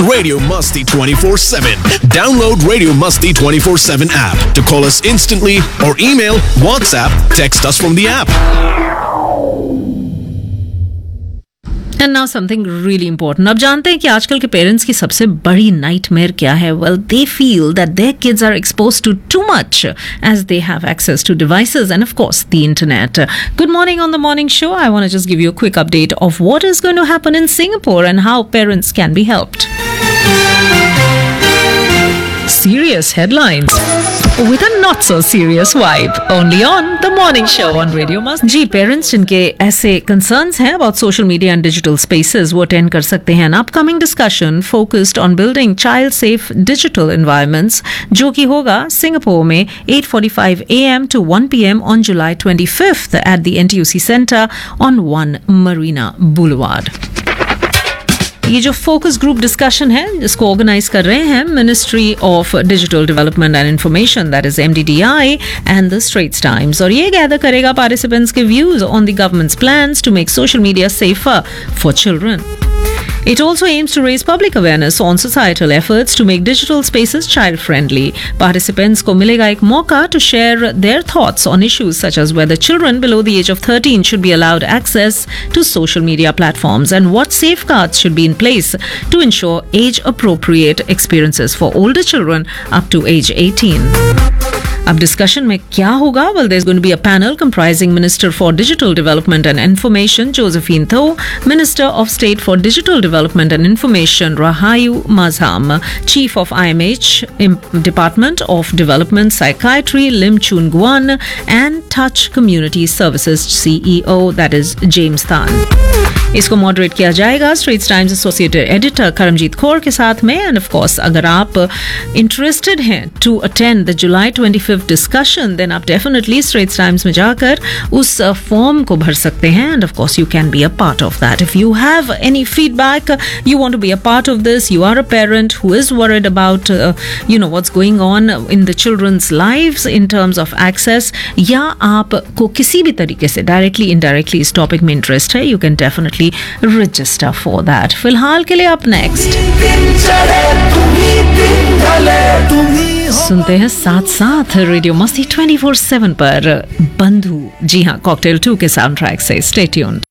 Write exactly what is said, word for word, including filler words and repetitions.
Radio Musti twenty-four seven. Download Radio Musti twenty-four seven app to call us instantly or email, WhatsApp, text us from the app. And now something really important. अब जानते हैं कि आजकल के parents की सबसे बड़ी nightmare क्या है? Well, they feel that their kids are exposed to too much as they have access to devices and, of course, the internet. Good morning on the morning show. I want to just give you a quick update of what is going to happen in Singapore and how parents can be helped. Serious headlines with a not so serious vibe, only on the morning show on Radio Must. Ji, parents जिनके ऐसे concerns हैं about social media and digital spaces वो attend कर सकते हैं an upcoming discussion focused on building child safe digital environments, जो कि होगा सिंगापुर में eight forty-five a m to one p m on July twenty-fifth at the N T U C Center on one Marina Boulevard. ये जो focus group discussion है जिसको organise कर रहे हैं ministry of digital development and information, that is M D D I and the straits times, और ये gather करेगा पार्टिसिपेंट्स के views on the governments plans to make social media safer for children. It also aims to raise public awareness on societal efforts to make digital spaces child-friendly. Participants को मिलेगा एक मौका to share their thoughts on issues such as whether children below the age of thirteen should be allowed access to social media platforms and what safeguards should be in place to ensure age-appropriate experiences for older children up to age eighteen. अब discussion में क्या होगा? Well, there's going to be a panel comprising Minister for Digital Development and Information Josephine Tho, Minister of State for Digital Development and Information Rahayu Mazham, Chief of I M H Department of Development Psychiatry Lim Chun Guan, and Touch Community Services C E O, that is James Tan. इसको moderate किया जाएगा straits times associated editor Karamjit Kaur के साथ में. End of course अगर आप interested हैं to attend the July twenty fifth discussion then आप डेफिनेटली स्ट्रेट्स टाइम्स में जाकर उस फॉर्म को भर सकते हैं. End of course you can be a part of that. If you have any feedback, you want to be a part of this, you are a parent who is worried about you know what's going on in the children's lives in terms of access, या आपको किसी भी तरीके से directly indirectly इस topic में interest है, you can definitely register for that. फिलहाल के लिए आप नेक्स्ट सुनते हैं साथ साथ रेडियो मस्ती ट्वेंटी फोर सेवन पर बंधु, जी हाँ, कॉकटेल टू के साउंड ट्रैक से. Stay tuned.